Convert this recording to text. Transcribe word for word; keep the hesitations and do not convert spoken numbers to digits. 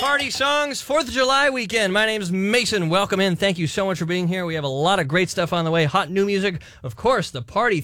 Party songs, fourth of July weekend. My name's Mason. Welcome in. Thank you so much for being here. We have a lot of great stuff on the way. Hot new music. Of course, the party